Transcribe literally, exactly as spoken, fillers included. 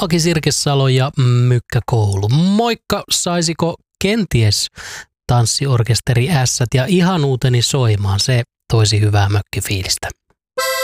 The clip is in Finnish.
Aki Sirkesalo ja Mykkä Koulu. Moikka, saisiko kenties tanssiorkesteri Ässät ja ihanuuteni soimaan? Se toisi hyvää mökkifiilistä.